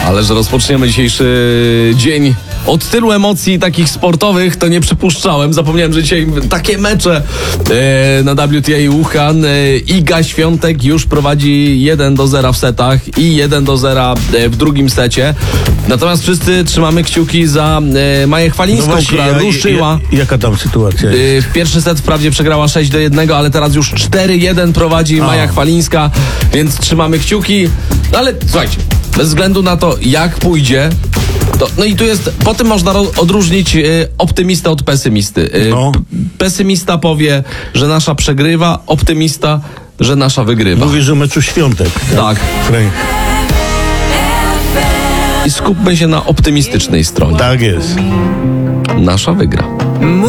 Ale że rozpoczniemy dzisiejszy dzień od tylu emocji takich sportowych, to nie przypuszczałem. Zapomniałem, że dzisiaj takie mecze na WTA Wuhan. Iga Świątek już prowadzi 1-0 w setach i 1-0 w drugim secie. Natomiast wszyscy trzymamy kciuki za Maję Chwalińską, która ruszyła. Jaka tam sytuacja jest? W pierwszy set wprawdzie przegrała 6-1, ale teraz już 4-1 prowadzi Maja Chwalińska, więc trzymamy kciuki. No ale słuchajcie, bez względu na to, jak pójdzie, to, no i tu jest, po tym można odróżnić optymistę od pesymisty. Pesymista powie, że nasza przegrywa, optymista, że nasza wygrywa. Mówisz o meczu Świątek. Tak. Frank. I skupmy się na optymistycznej stronie. Tak jest. Nasza wygra.